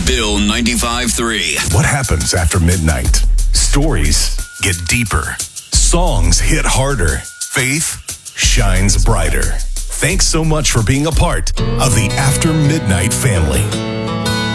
Bill 95.3. What happens after midnight? Stories get deeper. Songs hit harder. Faith shines brighter. Thanks so much for being a part of the After Midnight family.